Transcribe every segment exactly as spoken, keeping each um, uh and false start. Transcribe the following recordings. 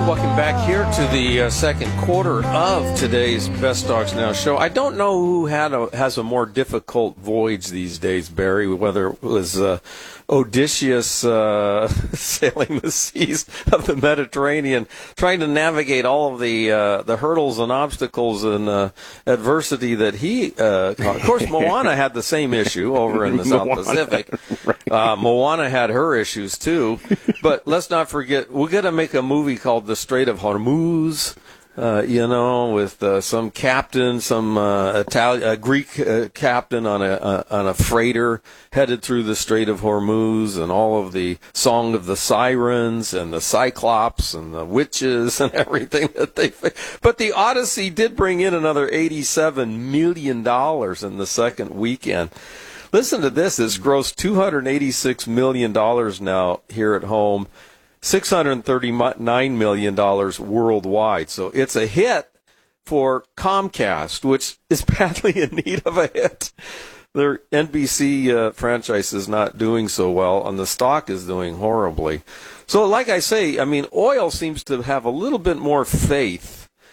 Welcome back here to the uh, second quarter of today's Best Stocks Now show. I don't know who had a, has a more difficult voyage these days, Barry, whether it was uh, Odysseus uh, sailing the seas of the Mediterranean, trying to navigate all of the uh, the hurdles and obstacles and uh, adversity that he uh, caught. Of course, Moana had the same issue over in the South Moana, Pacific. right. Uh, Moana had her issues, too. But let's not forget, we're going to make a movie called The Strait of Hormuz, uh, you know, with uh, some captain, some uh, Italian, uh, Greek uh, captain on a uh, on a freighter headed through the Strait of Hormuz, and all of the Song of the Sirens and the Cyclops and the witches and everything that they. But the Odyssey did bring in another eighty-seven million dollars in the second weekend. Listen to this. It's grossed two hundred eighty-six million dollars now here at home, six hundred thirty-nine million dollars worldwide. So it's a hit for Comcast, which is badly in need of a hit. Their N B C uh, franchise is not doing so well, and the stock is doing horribly. So like I say, I mean, oil seems to have a little bit more faith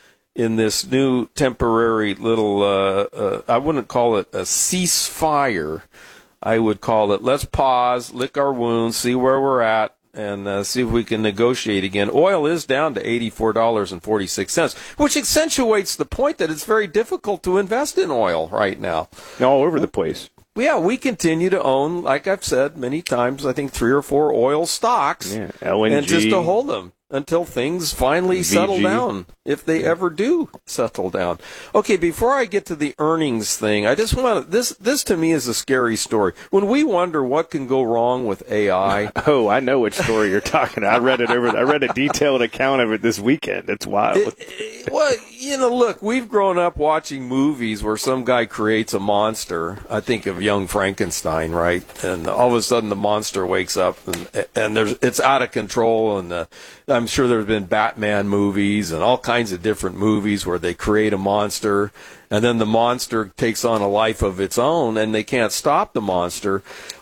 in this new temporary little, uh, uh, I wouldn't call it a ceasefire. I would call it, let's pause, lick our wounds, see where we're at, and uh, see if we can negotiate again. Oil is down to eighty-four dollars and forty-six cents, which accentuates the point that it's very difficult to invest in oil right now. All over the place. Yeah, we continue to own, like I've said many times, I think three or four oil stocks, yeah, L N G, and just to hold them until things finally V G. settle down, if they ever do settle down. Okay, before I get to the earnings thing, I just want to, this, this to me is a scary story. When we wonder what can go wrong with A I. Oh, I know which story you're talking about. I read it over, I read a detailed account of it this weekend. It's wild. It, it, well, you know, look, we've grown up watching movies where some guy creates a monster. I think of Young Frankenstein, right? And all of a sudden the monster wakes up and, and there's, it's out of control, and uh, I'm sure there's been Batman movies and all kinds of different movies where they create a monster, and then the monster takes on a life of its own, and they can't stop the monster.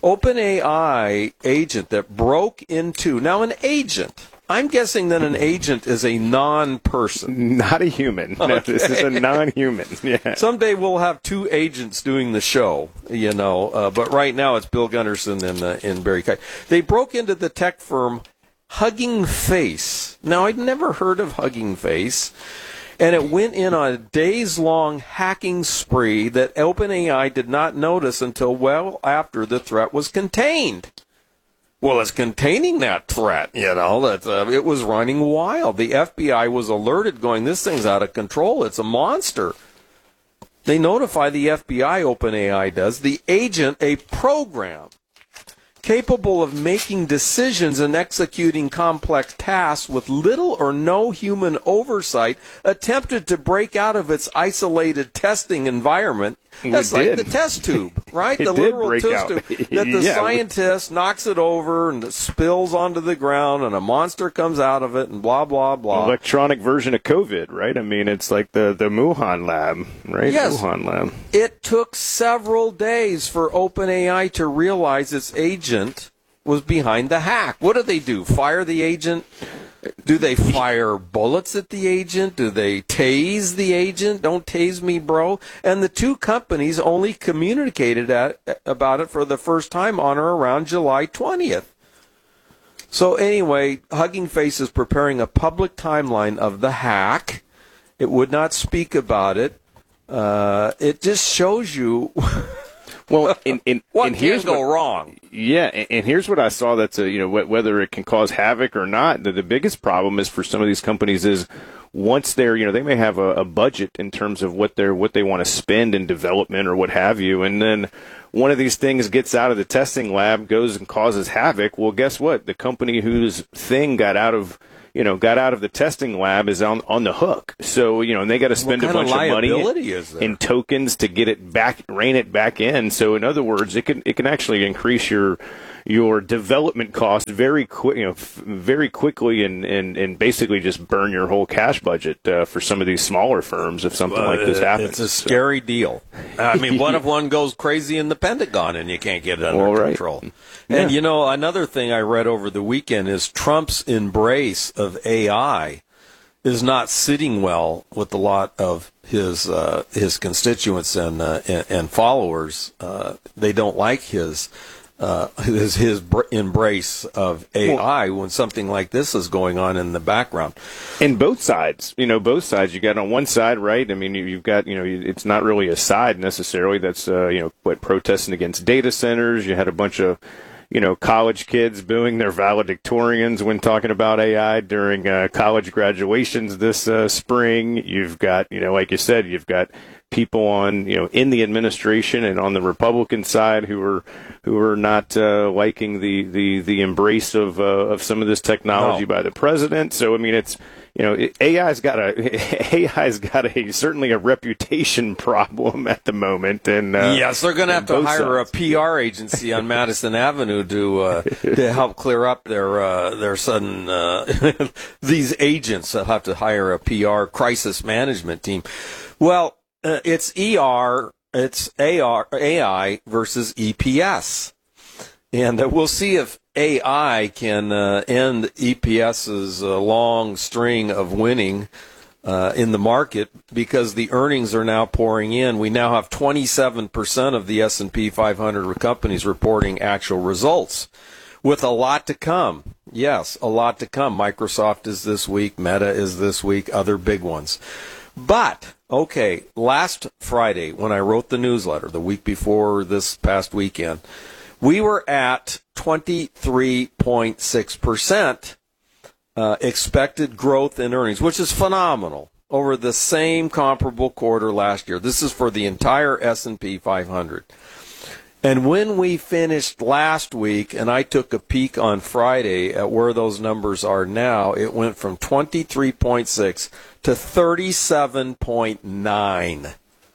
OpenAI agent that broke into, now an agent, I'm guessing that an agent is a non-person. Not a human. No, Okay. this is a non-human. Yeah. Someday we'll have two agents doing the show, you know, uh, but right now it's Bill Gunderson and, uh, and Barry Kite. They broke into the tech firm Hugging Face. Now, I'd never heard of Hugging Face, and it went in on a days-long hacking spree that OpenAI did not notice until well after the threat was contained. Well, it's containing that threat, you know, that uh, it was running wild. The F B I was alerted, going, this thing's out of control. It's a monster. They notify the F B I, OpenAI does, the agent, a program capable of making decisions and executing complex tasks with little or no human oversight, attempted to break out of its isolated testing environment. That's We like did. the test tube, right? It the did literal break test out. tube that the Yeah. scientist knocks it over and it spills onto the ground, and a monster comes out of it, and blah, blah, blah. Electronic version of COVID, right? I mean, it's like the, the Wuhan lab, right? Yes. Wuhan lab. It took several days for OpenAI to realize its agent was behind the hack. What do they do? Fire the agent? Do they fire bullets at the agent? Do they tase the agent? Don't tase me, bro. And the two companies only communicated at, about it for the first time on or around July twentieth. So anyway, Hugging Face is preparing a public timeline of the hack. It would not speak about it. Uh, it just shows you... Well, and, and, what and can here's go what, wrong? Yeah, and, and here's what I saw that's a, you know, wh- whether it can cause havoc or not, the, the biggest problem is for some of these companies is once they're, you know, they may have a, a budget in terms of what they're, what they want to spend in development or what have you, and then one of these things gets out of the testing lab, goes and causes havoc. Well, guess what? The company whose thing got out of you know, got out of the testing lab is on on the hook. So, you know, and they got to spend a bunch of, of money in, in tokens to get it back, rein it back in. So, in other words, it can it can actually increase your your development cost very quick, you know, f- very quickly, and, and, and basically just burn your whole cash budget uh, for some of these smaller firms if something uh, like this happens. It's a scary so. deal. I mean, what if one goes crazy in the Pentagon and you can't get it under well, right. control? Yeah. And, you know, another thing I read over the weekend is Trump's embrace of A I. is not sitting well with a lot of his uh, his constituents and uh, and, and followers. Uh, they don't like his uh, his his br- embrace of A I well, when something like this is going on in the background. And both sides, you know, both sides. You got on one side, right? I mean, you've got, you know, it's not really a side necessarily. That's uh, you know, what, protesting against data centers. You had a bunch of, you know, college kids booing their valedictorians when talking about A I during uh, college graduations this uh, spring. You've got, you know, like you said, you've got people on, you know, in the administration and on the Republican side who are who are not uh, liking the, the, the embrace of uh, of some of this technology no. by the president. So I mean, it's, you know, A I's got a A I's got a certainly a reputation problem at the moment, and uh, yes, they're going to have to hire sides. a P R agency on Madison Avenue to uh, to help clear up their uh, their sudden uh, these agents that have to hire a P R crisis management team. Well, uh, it's E R, it's A R, A I versus E P S, and uh, we'll see if A I can uh, end EPS's uh, long string of winning uh, in the market, because the earnings are now pouring in. We now have twenty-seven percent of the S and P five hundred companies reporting actual results, with a lot to come. Yes, a lot to come. Microsoft is this week. Meta is this week. Other big ones. But, okay, last Friday when I wrote the newsletter, the week before this past weekend, we were at twenty-three point six percent uh, expected growth in earnings, which is phenomenal, over the same comparable quarter last year. This is for the entire S and P five hundred. And when we finished last week, and I took a peek on Friday at where those numbers are now, it went from twenty-three point six to thirty-seven point nine.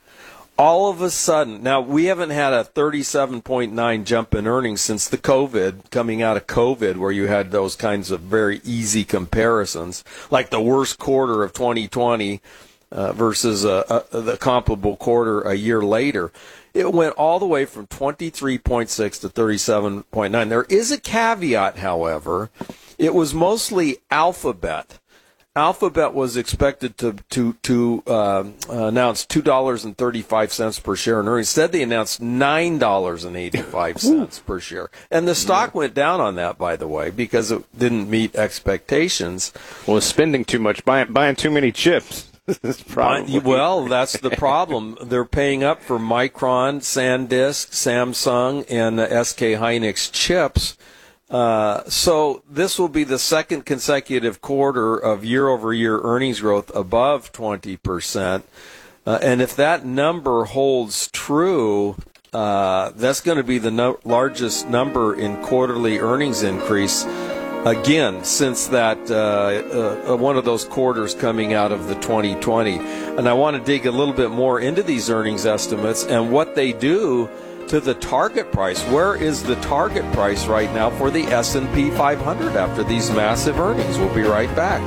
All of a sudden, now we haven't had a thirty-seven point nine jump in earnings since the COVID, coming out of COVID, where you had those kinds of very easy comparisons, like the worst quarter of twenty twenty uh, versus uh, uh, the comparable quarter a year later. It went all the way from twenty-three point six to thirty-seven point nine. There is a caveat, however. It was mostly Alphabet. Alphabet was expected to to to uh, announce two dollars and thirty-five cents per share in earnings. Instead, they announced nine dollars and eighty-five cents per share. And the stock went down on that, by the way, because it didn't meet expectations. Well, it's spending too much, buying, buying too many chips. Probably. Well, that's the problem. They're paying up for Micron, SanDisk, Samsung, and S K Hynix chips. Uh, so this will be the second consecutive quarter of year-over-year earnings growth above twenty percent. Uh, and if that number holds true, uh, that's going to be the no- largest number in quarterly earnings increase, again, since that uh, uh, one of those quarters coming out of the twenty twenty. And I want to dig a little bit more into these earnings estimates and what they do to the target price. Where is the target price right now for the S and P five hundred after these massive earnings? We'll be right back.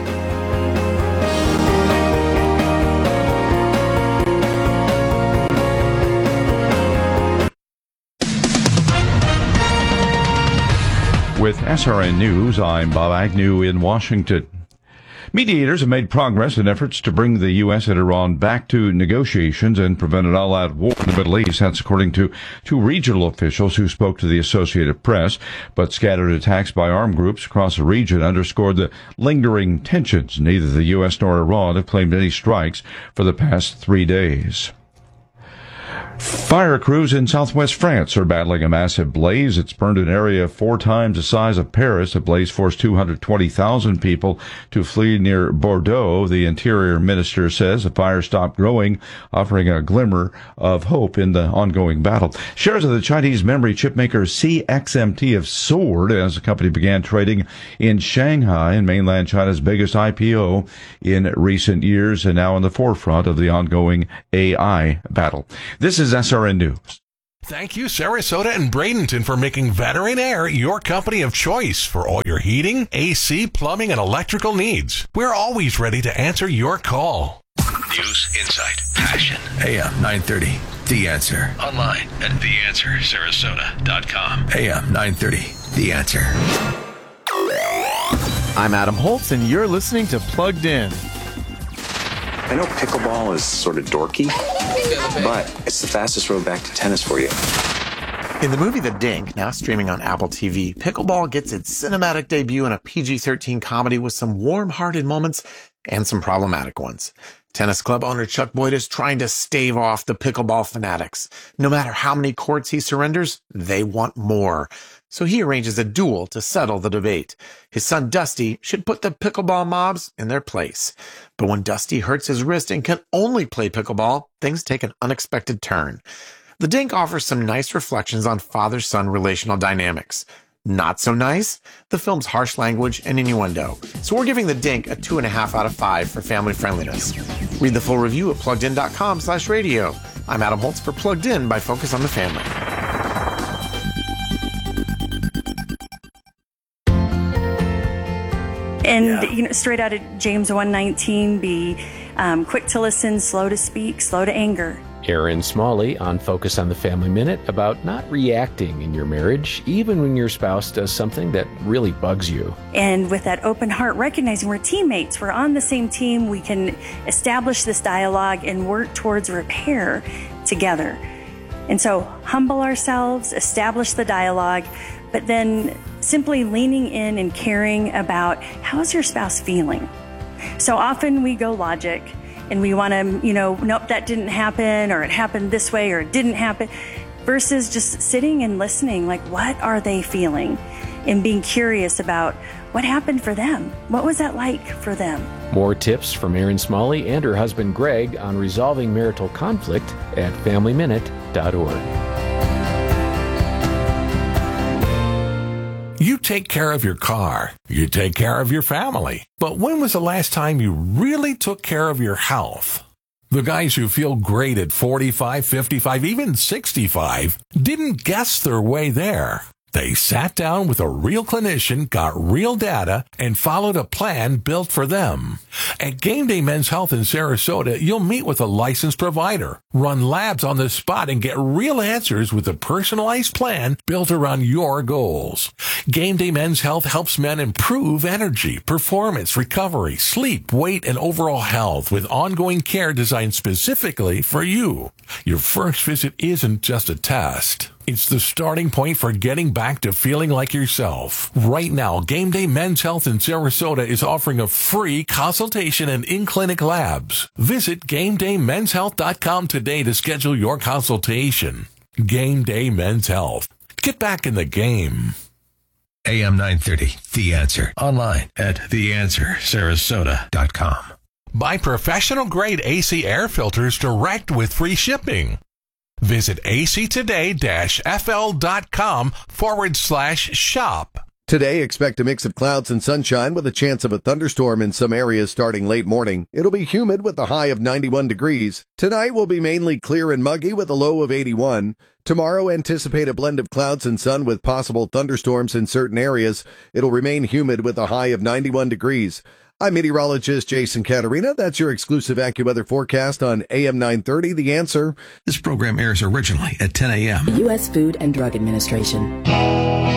With S R N News, I'm Bob Agnew in Washington. Mediators have made progress in efforts to bring the U S and Iran back to negotiations and prevent an all-out war in the Middle East. That's according to two regional officials who spoke to the Associated Press. But scattered attacks by armed groups across the region underscored the lingering tensions. Neither the U S nor Iran have claimed any strikes for the past three days. Fire crews in southwest France are battling a massive blaze. It's burned an area four times the size of Paris. The blaze forced two hundred twenty thousand people to flee near Bordeaux. The Interior Minister says the fire stopped growing, offering a glimmer of hope in the ongoing battle. Shares of the Chinese memory chip maker C X M T have soared as the company began trading in Shanghai, in mainland China's biggest I P O in recent years, and now in the forefront of the ongoing A I battle. This is S R N News. Thank you, Sarasota and Bradenton, for making Veteran Air your company of choice for all your heating, A C, plumbing, and electrical needs. We're always ready to answer your call. News, insight, passion. A M nine thirty, The Answer. Online at the answer sarasota dot com. A M nine thirty, The Answer. I'm Adam Holtz, and you're listening to Plugged In. I know pickleball is sort of dorky, but it's the fastest road back to tennis for you. In the movie The Dink, now streaming on Apple T V, pickleball gets its cinematic debut in a P G thirteen comedy with some warm-hearted moments and some problematic ones. Tennis club owner Chuck Boyd is trying to stave off the pickleball fanatics. No matter how many courts he surrenders, they want more. So he arranges a duel to settle the debate. His son Dusty should put the pickleball mobs in their place. But when Dusty hurts his wrist and can only play pickleball, things take an unexpected turn. The Dink offers some nice reflections on father-son relational dynamics. Not so nice? The film's harsh language and innuendo. So we're giving The Dink a two and a half out of five for family friendliness. Read the full review at pluggedin.com slash radio. I'm Adam Holtz for Plugged In by Focus on the Family. And, yeah. you know, straight out of James one nineteen, be um, quick to listen, slow to speak, slow to anger. Aaron Smalley on Focus on the Family Minute about not reacting in your marriage, even when your spouse does something that really bugs you. And with that open heart, recognizing we're teammates, we're on the same team, we can establish this dialogue and work towards repair together. And so humble ourselves, establish the dialogue, but then simply leaning in and caring about how is your spouse feeling? So often we go logic. And we want to, you know, nope, that didn't happen, or it happened this way, or it didn't happen, versus just sitting and listening, like, what are they feeling? And being curious about what happened for them. What was that like for them? More tips from Aaron Smalley and her husband Greg on resolving marital conflict at family minute dot org. You take care of your car, you take care of your family. But when was the last time you really took care of your health? The guys who feel great at forty-five, fifty-five, even sixty-five didn't guess their way there. They sat down with a real clinician, got real data, and followed a plan built for them. At Game Day Men's Health in Sarasota, you'll meet with a licensed provider, run labs on the spot, and get real answers with a personalized plan built around your goals. Game Day Men's Health helps men improve energy, performance, recovery, sleep, weight, and overall health with ongoing care designed specifically for you. Your first visit isn't just a test. It's the starting point for getting back to feeling like yourself. Right now, Game Day Men's Health in Sarasota is offering a free consultation and in-clinic labs. Visit game day men's health dot com today to schedule your consultation. Game Day Men's Health. Get back in the game. A M nine thirty, The Answer. Online at the answer sarasota dot com. Buy professional-grade A C air filters direct with free shipping. Visit actoday-fl.com forward slash shop. Today, expect a mix of clouds and sunshine with a chance of a thunderstorm in some areas starting late morning. It'll be humid with a high of ninety-one degrees. Tonight will be mainly clear and muggy with a low of eighty-one. Tomorrow, anticipate a blend of clouds and sun with possible thunderstorms in certain areas. It'll remain humid with a high of ninety-one degrees. I'm meteorologist Jason Caterina. That's your exclusive AccuWeather forecast on A M nine thirty, The Answer. This program airs originally at ten a.m. U S Food and Drug Administration.